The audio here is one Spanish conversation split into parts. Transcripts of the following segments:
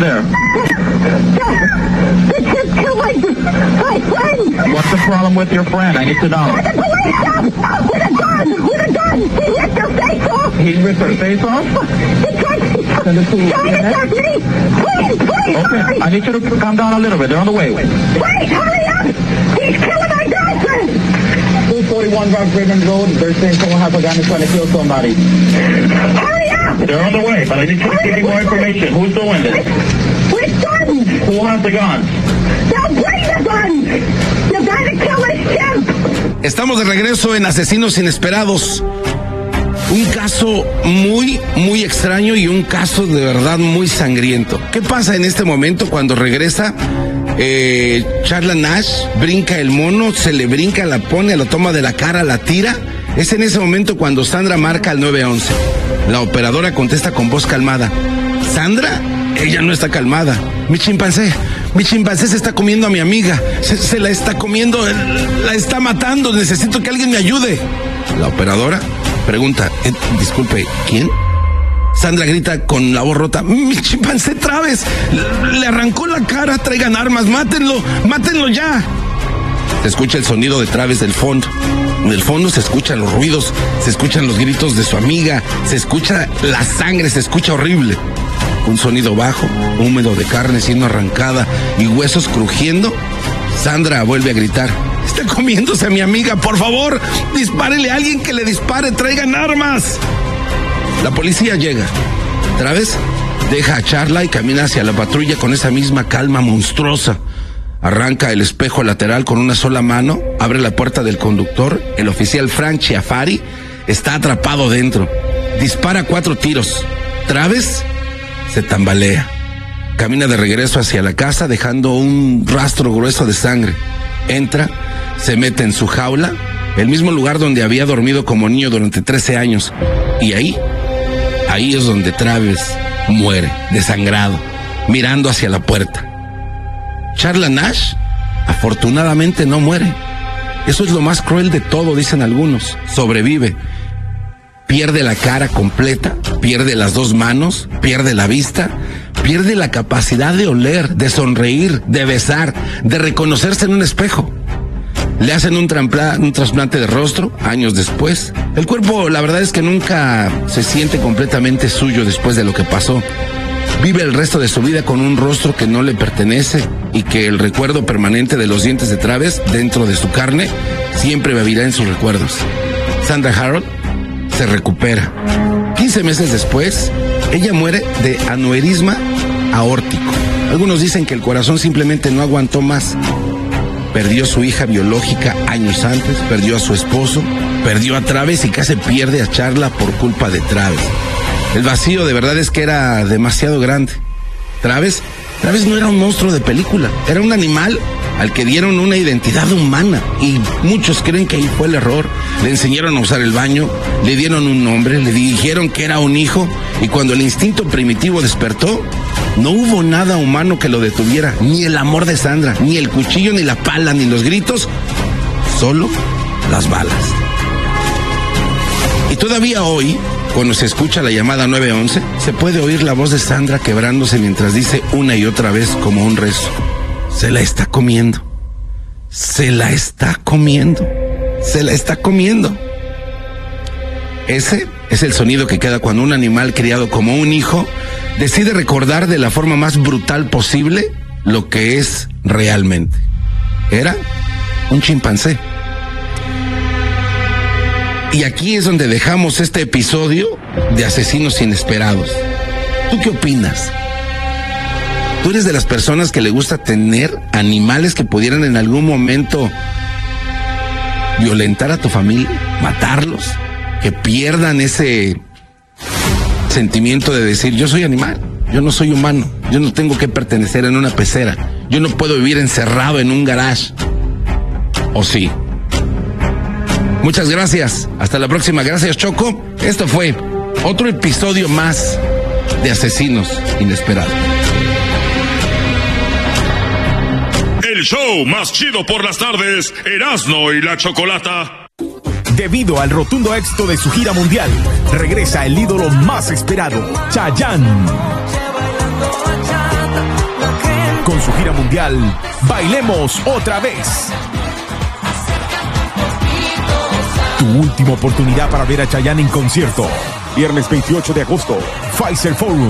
there? They just killed my friend. What's the problem with your friend? I need to know. The police officer with a gun. He ripped her face off. He ripped her face off? He tried to attack me. Please, Okay, hurry. I need you to calm down a little bit. They're on the way. Wait, hurry up. He's killing my girlfriend. 241 Rock Ribbon Road. They're saying someone has a gun and trying to kill somebody. Hurry up. They're on the way, but I need you to give me more information. Who's doing this? With guns. Who has the guns? Now bring the guns. The guy that killed my chimp. Estamos de regreso en Asesinos Inesperados. Un caso muy, muy extraño y un caso de verdad muy sangriento. ¿Qué pasa en este momento cuando regresa Charla Nash? Brinca el mono, se le brinca, la pone, la toma de la cara, la tira. Es en ese momento cuando Sandra marca al 911. La operadora contesta con voz calmada. ¿Sandra? Ella no está calmada. Mi chimpancé se está comiendo a mi amiga. Se la está comiendo, la está matando. Necesito que alguien me ayude. La operadora pregunta, disculpe, ¿quién? Sandra grita con la voz rota, mi chimpancé Travis, le arrancó la cara, traigan armas, mátenlo ya. Se escucha el sonido de Travis del fondo. En el fondo se escuchan los ruidos, se escuchan los gritos de su amiga, se escucha la sangre, se escucha horrible. Un sonido bajo, húmedo de carne siendo arrancada y huesos crujiendo. Sandra vuelve a gritar, está comiéndose a mi amiga, por favor, dispárele a alguien que le dispare, traigan armas. La policía llega. Travis deja a Charla y camina hacia la patrulla con esa misma calma monstruosa. Arranca el espejo lateral con una sola mano, abre la puerta del conductor. El oficial Frank Chiafari está atrapado dentro. Dispara 4 tiros. Travis se tambalea. Camina de regreso hacia la casa dejando un rastro grueso de sangre. Entra, se mete en su jaula, el mismo lugar donde había dormido como niño durante 13 años. Y ahí es donde Travis muere, desangrado, mirando hacia la puerta. Charla Nash, afortunadamente, no muere. Eso es lo más cruel de todo, dicen algunos. Sobrevive. Pierde la cara completa, pierde las 2 manos, pierde la vista, pierde la capacidad de oler, de sonreír, de besar, de reconocerse en un espejo. Le hacen un trasplante de rostro años después. El cuerpo, la verdad es que nunca se siente completamente suyo después de lo que pasó. Vive el resto de su vida con un rostro que no le pertenece y que el recuerdo permanente de los dientes de Travis dentro de su carne siempre vivirá en sus recuerdos. Sandra Harold se recupera. 15 meses después, ella muere de aneurisma aórtico. Algunos dicen que el corazón simplemente no aguantó más. Perdió a su hija biológica años antes, perdió a su esposo, perdió a Travis y casi pierde a Charla por culpa de Travis. El vacío de verdad es que era demasiado grande. Travis no era un monstruo de película, era un animal al que dieron una identidad humana y muchos creen que ahí fue el error. Le enseñaron a usar el baño, le dieron un nombre, le dijeron que era un hijo y cuando el instinto primitivo despertó, no hubo nada humano que lo detuviera, ni el amor de Sandra, ni el cuchillo, ni la pala, ni los gritos, solo las balas. Y todavía hoy, cuando se escucha la llamada 911, se puede oír la voz de Sandra quebrándose mientras dice una y otra vez como un rezo: se la está comiendo, se la está comiendo, se la está comiendo. Ese es el sonido que queda cuando un animal criado como un hijo decide recordar de la forma más brutal posible lo que es realmente. Era un chimpancé. Y aquí es donde dejamos este episodio de Asesinos Inesperados. ¿Tú qué opinas? ¿Tú eres de las personas que le gusta tener animales que pudieran en algún momento violentar a tu familia, matarlos, que pierdan ese sentimiento de decir, yo soy animal, yo no soy humano, yo no tengo que pertenecer en una pecera, yo no puedo vivir encerrado en un garage? ¿O sí? Muchas gracias, hasta la próxima. Gracias, Choco. Esto fue otro episodio más de Asesinos Inesperados. El show más chido por las tardes, Erasmo y la Chocolata. Debido al rotundo éxito de su gira mundial, regresa el ídolo más esperado, Chayanne. con su gira mundial Bailemos Otra Vez. Tu última oportunidad para ver a Chayanne en concierto. Viernes 28 de agosto, Pfizer Forum.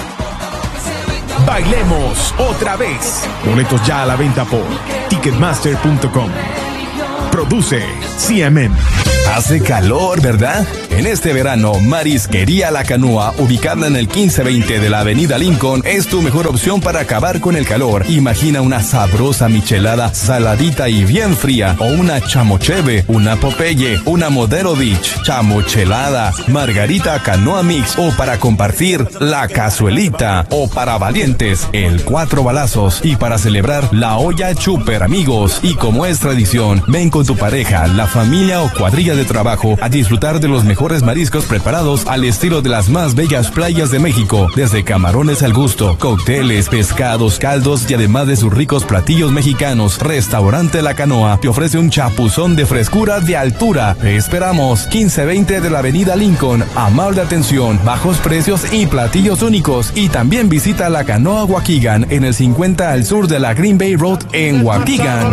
Bailemos Otra Vez. Boletos ya a la venta por Ticketmaster.com. Produce CMM. Hace calor, ¿verdad? En este verano, Marisquería La Canoa, ubicada en el 1520 de la avenida Lincoln, es tu mejor opción para acabar con el calor. Imagina una sabrosa michelada, saladita y bien fría, o una chamocheve, una Popeye, una Modelo Beach, chamochelada, margarita canoa mix, o para compartir, la cazuelita, o para valientes, el 4 balazos, y para celebrar, la olla chuper, amigos. Y como es tradición, ven con tu pareja, la familia o cuadrilla de trabajo a disfrutar de los mejores mariscos preparados al estilo de las más bellas playas de México, desde camarones al gusto, cócteles, pescados, caldos y además de sus ricos platillos mexicanos. Restaurante La Canoa te ofrece un chapuzón de frescura de altura. Te esperamos 1520 de la avenida Lincoln. Amable atención, bajos precios y platillos únicos. Y también visita La Canoa Waukegan en el 50 al sur de la Green Bay Road en Waukegan.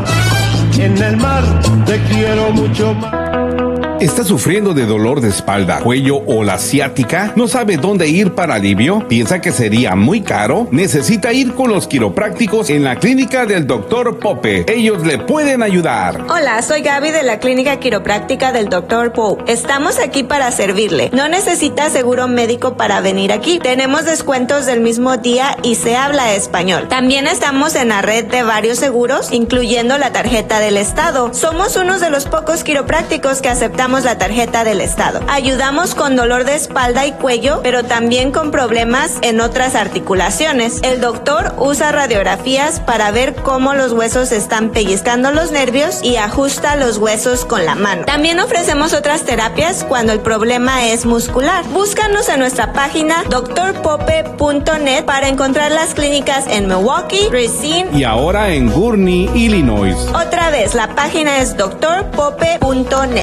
En el mar te quiero mucho más. ¿Está sufriendo de dolor de espalda, cuello o la ciática? ¿No sabe dónde ir para alivio? ¿Piensa que sería muy caro? Necesita ir con los quiroprácticos en la clínica del Dr. Pope. Ellos le pueden ayudar. Hola, soy Gaby de la clínica quiropráctica del Dr. Pope. Estamos aquí para servirle. No necesita seguro médico para venir aquí. Tenemos descuentos del mismo día y se habla español. También estamos en la red de varios seguros, incluyendo la tarjeta del Estado. Somos unos de los pocos quiroprácticos que aceptamos la tarjeta del Estado. Ayudamos con dolor de espalda y cuello, pero también con problemas en otras articulaciones. El doctor usa radiografías para ver cómo los huesos están pellizcando los nervios y ajusta los huesos con la mano. También ofrecemos otras terapias cuando el problema es muscular. Búscanos en nuestra página drpope.net para encontrar las clínicas en Milwaukee, Racine y ahora en Gurnee, Illinois. Otra vez, la página es drpope.net.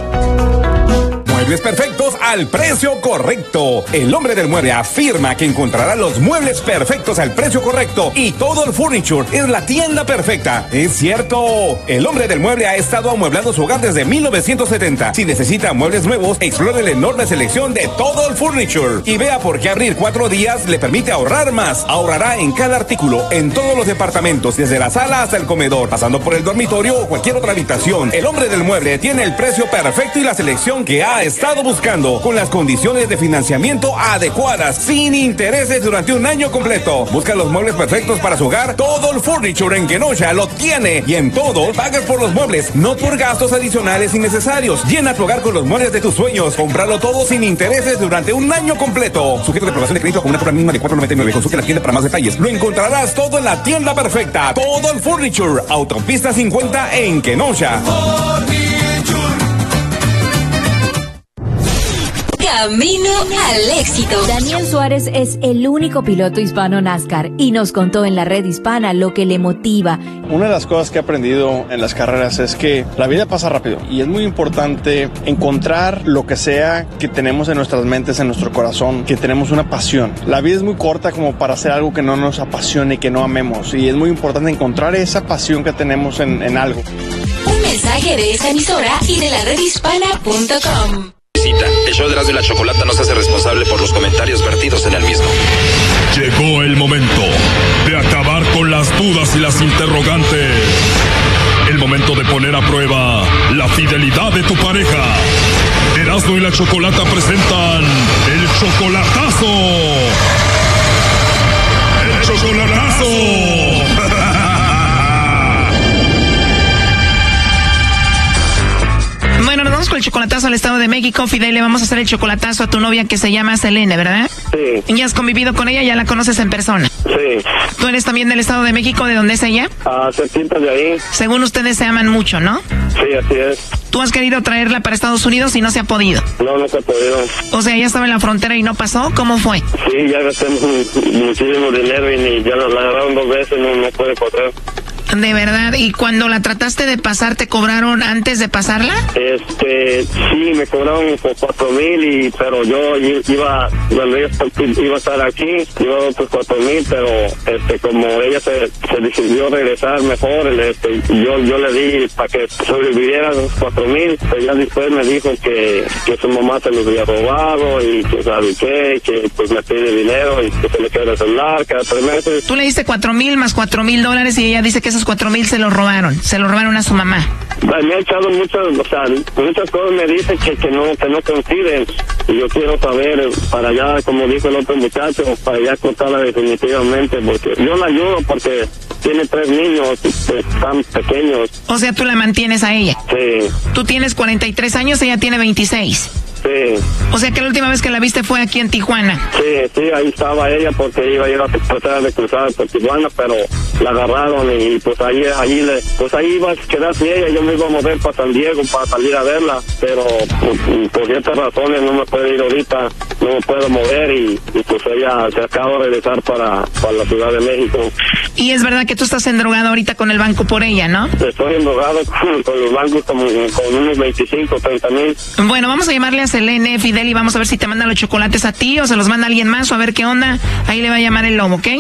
Muebles perfectos al precio correcto. El Hombre del Mueble afirma que encontrará los muebles perfectos al precio correcto y Todo Furniture es la tienda perfecta. Es cierto. El Hombre del Mueble ha estado amueblando su hogar desde 1970. Si necesita muebles nuevos, explore la enorme selección de Todo Furniture y vea por qué abrir 4 días le permite ahorrar más. Ahorrará en cada artículo, en todos los departamentos, desde la sala hasta el comedor, pasando por el dormitorio o cualquier otra habitación. El Hombre del Mueble tiene el precio perfecto y la selección que ha estado buscando, con las condiciones de financiamiento adecuadas, sin intereses durante un año completo. Busca los muebles perfectos para su hogar. Todo el Furniture en Kenosha lo tiene, y en todo pagas por los muebles, no por gastos adicionales innecesarios. Llena tu hogar con los muebles de tus sueños. Compralo todo sin intereses durante un año completo. Sujeto de aprobación de crédito con una compra mínima de $4.99. Consulte la tienda para más detalles. Lo encontrarás todo en la tienda perfecta. Todo el Furniture, Autopista 50 en Kenosha. Camino al éxito. Daniel Suárez es el único piloto hispano NASCAR y nos contó en la red hispana lo que le motiva. Una de las cosas que he aprendido en las carreras es que la vida pasa rápido y es muy importante encontrar lo que sea que tenemos en nuestras mentes, en nuestro corazón, que tenemos una pasión. La vida es muy corta como para hacer algo que no nos apasione y que no amemos, y es muy importante encontrar esa pasión que tenemos en algo. Un mensaje de esta emisora y de la redhispana.com. El show de Erasmo y la Chocolata no se hace responsable por los comentarios vertidos en el mismo. Llegó el momento de acabar con las dudas y las interrogantes. El momento de poner a prueba la fidelidad de tu pareja. Erasmo y la Chocolata presentan el chocolatazo. ¡El chocolatazo! Bueno, nos vamos con el chocolatazo al Estado de México. Fidel, le vamos a hacer el chocolatazo a tu novia que se llama Selene, ¿verdad? Sí. ¿Ya has convivido con ella? ¿Ya la conoces en persona? Sí. ¿Tú eres también del Estado de México? ¿De dónde es ella? Cerquita de ahí. Según ustedes se aman mucho, ¿no? Sí, así es. ¿Tú has querido traerla para Estados Unidos y no se ha podido? No, no se ha podido. O sea, ya estaba en la frontera y no pasó. ¿Cómo fue? Sí, ya gastamos muchísimo dinero y ya la agarraron 2 veces, no puede correr. De verdad, ¿y cuando la trataste de pasar, te cobraron antes de pasarla? Sí, me cobraron por 4,000 pero yo iba a estar aquí, iba a otros 4,000, pero como ella se decidió regresar mejor, yo le di para que sobreviviera los 4,000, pero ya después me dijo que su mamá se los había robado y que sabe qué, que pues me pide dinero y que se le queda el celular cada 3 meses. Tú le diste 4,000 más $4,000 y ella dice que esos 4,000 se los robaron a su mamá. Me ha echado muchas cosas, me dice que no coinciden, y yo quiero saber para allá, como dijo el otro muchacho, para allá cortarla definitivamente, porque yo la ayudo porque tiene 3 niños tan pequeños. O sea, tú la mantienes a ella. Sí. Tú tienes 43 años, ella tiene 26. Sí. O sea que la última vez que la viste fue aquí en Tijuana. Sí, ahí estaba ella porque iba a ir a tratar de cruzar por Tijuana, pero la agarraron y pues ahí iba a quedarse ella. Yo me iba a mover para San Diego para salir a verla, pero por ciertas razones no me puedo ir ahorita, no me puedo mover y pues ella se acaba de regresar para la Ciudad de México. Y es verdad que tú estás endrogado ahorita con el banco por ella, ¿no? Estoy endrogado con los bancos con unos 25, 30,000. Bueno, vamos a llamarle a Selene, Fidel, y vamos a ver si te manda los chocolates a ti o se los manda alguien más o a ver qué onda. Ahí le va a llamar el lobo, ¿ok?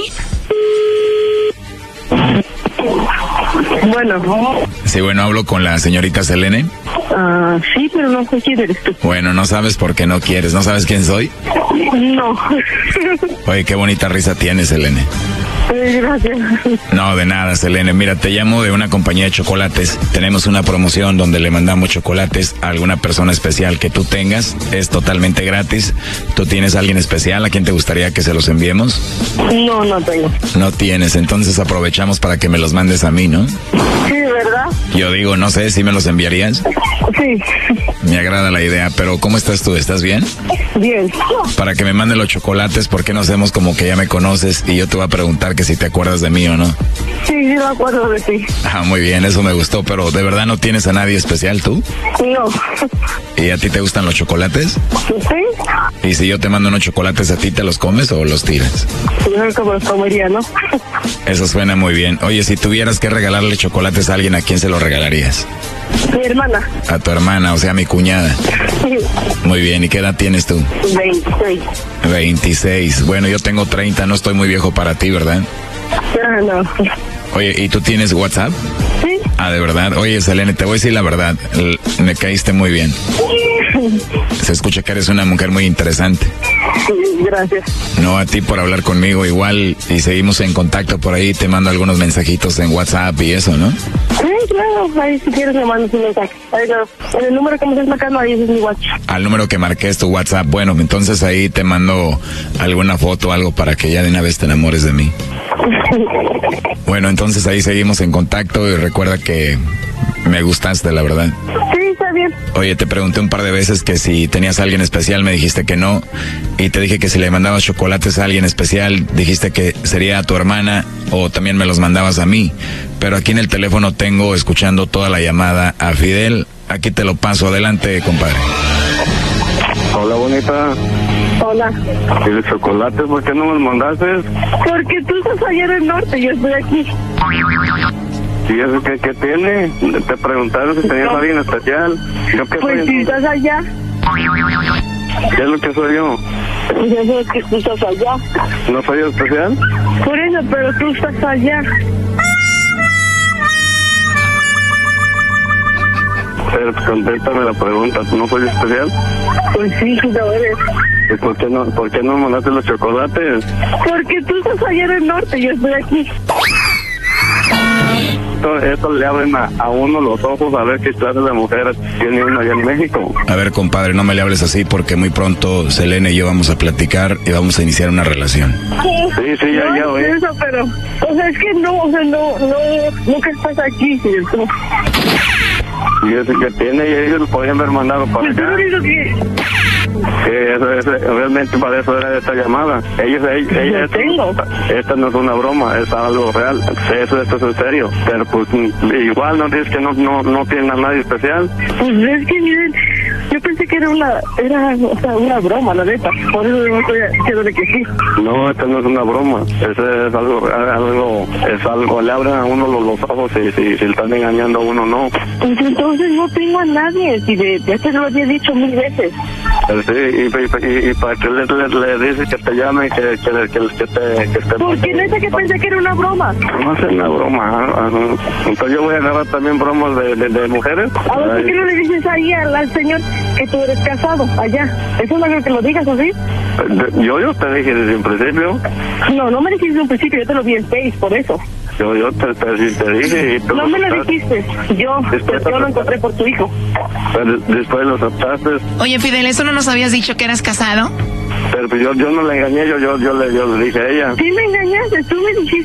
Bueno. Sí, bueno, hablo con la señorita Selene. Sí, pero no sé quién eres tú. Bueno, no sabes por qué no quieres. ¿No sabes quién soy? No. Oye, qué bonita risa tienes, Selene. Gracias. No, de nada, Selene. Mira, te llamo de una compañía de chocolates. Tenemos una promoción donde le mandamos chocolates a alguna persona especial que tú tengas. Es totalmente gratis. ¿Tú tienes a alguien especial a quien te gustaría que se los enviemos? No tengo. No tienes, entonces aprovechamos para que me los mandes a mí, ¿no? Sí, ¿verdad? Yo digo, no sé, ¿si me los enviarías? Sí. Me agrada la idea, pero ¿cómo estás tú? ¿Estás bien? Bien. Para que me mande los chocolates, ¿por qué no hacemos como que ya me conoces y yo te voy a preguntar que si te acuerdas de mí o no? Sí, me acuerdo de ti. Muy bien, eso me gustó, pero ¿de verdad no tienes a nadie especial tú? No. ¿Y a ti te gustan los chocolates? Sí. ¿Y si yo te mando unos chocolates a ti, te los comes o los tiras? Yo creo que me los comería, ¿no? Eso suena muy bien. Oye, si tuvieras que regalarle chocolates a alguien, ¿a quién se los regalarías? Mi hermana. A tu hermana, o sea, a mi cuñada. Sí. Muy bien, ¿y qué edad tienes tú? 26. 26. Bueno, yo tengo 30, no estoy muy viejo para ti, ¿verdad? No. Oye, ¿y tú tienes WhatsApp? Sí. De verdad. Oye, Selene, te voy a decir la verdad. Me caíste muy bien. Se escucha que eres una mujer muy interesante. Gracias. No, a ti por hablar conmigo igual y seguimos en contacto por ahí. Te mando algunos mensajitos en WhatsApp y eso, ¿no? Sí, claro. Ahí si quieres me mandas un mensaje. Ahí, claro. En el número que me estás marcando ahí es mi WhatsApp. Al número que marqué es tu WhatsApp. Bueno, entonces ahí te mando alguna foto o algo para que ya de una vez te enamores de mí. Bueno, entonces ahí seguimos en contacto y recuerda que me gustaste, la verdad. Sí, está bien. Oye, te pregunté un par de veces que si tenías a alguien especial, me dijiste que no. Y te dije que si le mandabas chocolates a alguien especial, dijiste que sería a tu hermana o también me los mandabas a mí. Pero aquí en el teléfono tengo, escuchando toda la llamada, a Fidel. Aquí te lo paso. Adelante, compadre. Hola, bonita. Hola. ¿Y los chocolates por qué no me los mandaste? Porque tú estás allá en el norte, yo estoy aquí. ¿Y eso qué tiene? Te preguntaron si tenías a alguien especial. ¿Yo qué pues soy? si estás allá. ¿Qué es lo que soy yo? Pues eso es que tú estás allá. ¿No soy yo especial? Por eso, pero tú estás allá. Pero contéstame la pregunta, ¿no soy especial? Pues sí, tú lo eres. ¿Y por qué no me mandaste los chocolates? Porque tú estás allá en el norte, yo estoy aquí. Esto le abren a uno los ojos a ver qué clase de mujer tiene uno allá en México. A ver, compadre, no me le hables así porque muy pronto Selene y yo vamos a platicar y vamos a iniciar una relación. Sí, ya oí. Eso, pero, o sea, es que nunca estás aquí, ¿cierto? Y eso que tiene, y ellos lo podían haber mandado para acá. Realmente para eso era esta llamada. Esta no es una broma, es algo real. Esto es en serio. Pero pues igual no dices que no tienen a nadie especial. Pues es que miren, Yo pensé que era una broma, la neta. Por eso no estoy diciendo de que sí. No, esta no es una broma. Ese es algo, le abren a uno los ojos si le están engañando a uno, no. Pues entonces no tengo a nadie, si de este lo había dicho 1000 veces. Sí, y para que le dices que te llame, que te... Porque neta que pensé que era una broma. No es una broma. Entonces yo voy a agarrar también bromas de mujeres. A ver, ¿por qué no le dices ahí al señor que tú eres casado allá? ¿Eso es lo que lo digas así? Yo te dije desde un principio. No me dijiste desde un principio, yo te lo vi en Face, por eso. Yo te dije. Y tú no me lo dijiste. Yo lo encontré por tu hijo. Pero después lo aceptaste. Oye, Fidel, ¿eso no nos habías dicho que eras casado? Pero yo no le engañé, yo le dije a ella. Sí me engañaste, tú me dijiste.